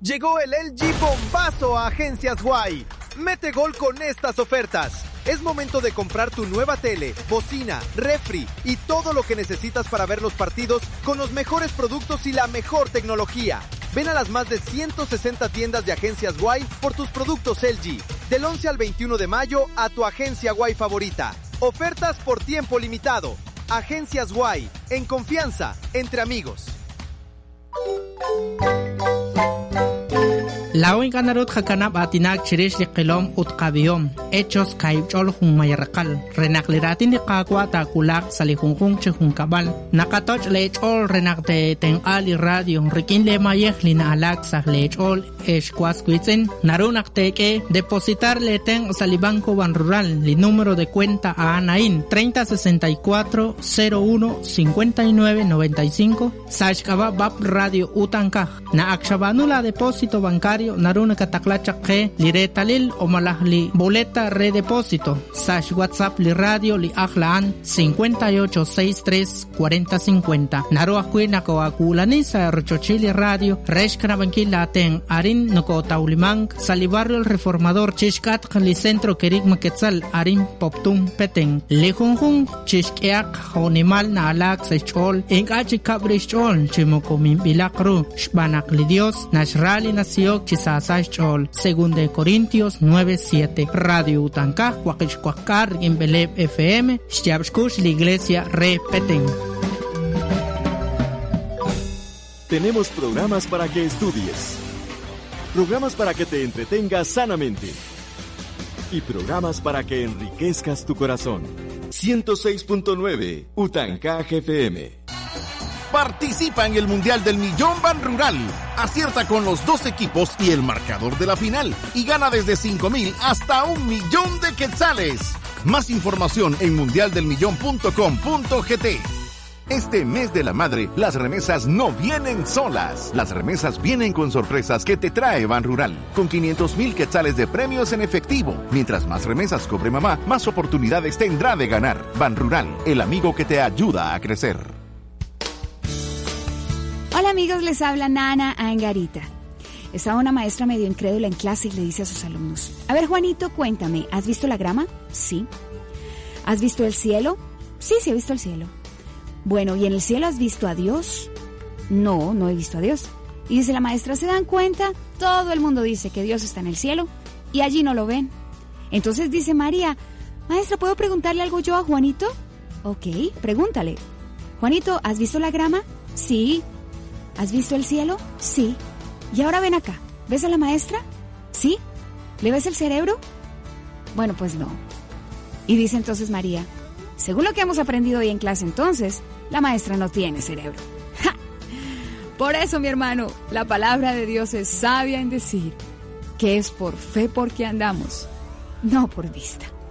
Llegó el LG Bombazo a Agencias Y. Mete gol con estas ofertas. Es momento de comprar tu nueva tele, bocina, refri y todo lo que necesitas para ver los partidos con los mejores productos y la mejor tecnología. Ven a las más de 160 tiendas de Agencias Y por tus productos LG. Del 11 al 21 de mayo a tu agencia Y favorita. Ofertas por tiempo limitado. Agencias Y. En confianza, entre amigos. Lawin kanarut hakanap atinak chirish liqilom utqabiyom hechos kaychol humayarqal renakliratin liqaqwa takulaq salihunjun chihunqabal naqatoch lechol renaqte tenqali radio rikin lemayej lina alak saj lechol eshquasquitzen narunaqteke depositar leten salibanco ban rural li número de cuenta a Anaín 3064 01 59 95 sashkaba bab radio utankaj na akshabanula depósito bancario naruna kataklachaqe li retalil o malahli boleta redepósito sash WhatsApp li radio li ahlaan 5863 4050 naruah kuina ko akulani sa rochochili radio reshkana bankila ten arin noko taulimang sa li barrio el reformador chishkat li centro kerik maketzal arin poptum peteng li junjun chishkiak honimal na alak sa chol engachi kabrish chol chimoko mimbilakru shbanak li Dios nashrali nasiok chisasay chol según de Corintios 9:7 Radio Utankaj Huaquichcuacar en Beleb FM Xyabshkush la iglesia repeten. Tenemos programas para que estudies, programas para que te entretengas sanamente y programas para que enriquezcas tu corazón. 106.9 Utankaj FM. Participa en el Mundial del Millón Ban Rural. Acierta con los 2 equipos y el marcador de la final. Y gana desde 5,000 hasta 1,000,000 de quetzales. Más información en mundialdelmillón.com.gt. Este mes de la madre, las remesas no vienen solas. Las remesas vienen con sorpresas que te trae Ban Rural. Con 500,000 quetzales de premios en efectivo. Mientras más remesas cobre mamá, más oportunidades tendrá de ganar. Ban Rural, el amigo que te ayuda a crecer. Hola amigos, les habla Nana Angarita. Estaba una maestra medio incrédula en clase y le dice a sus alumnos: a ver, Juanito, cuéntame, ¿has visto la grama? Sí. ¿Has visto el cielo? Sí, he visto el cielo. Bueno, ¿y en el cielo has visto a Dios? No, no he visto a Dios. Y dice la maestra: ¿se dan cuenta? Todo el mundo dice que Dios está en el cielo y allí no lo ven. Entonces dice María: maestra, ¿puedo preguntarle algo yo a Juanito? Ok, pregúntale. Juanito, ¿has visto la grama? Sí. ¿Has visto el cielo? Sí. Y ahora ven acá. ¿Ves a la maestra? ¿Sí? ¿Le ves el cerebro? Bueno, pues no. Y dice entonces María: según lo que hemos aprendido hoy en clase, entonces, la maestra no tiene cerebro. ¡Ja! Por eso, mi hermano, la palabra de Dios es sabia en decir que es por fe porque andamos, no por vista.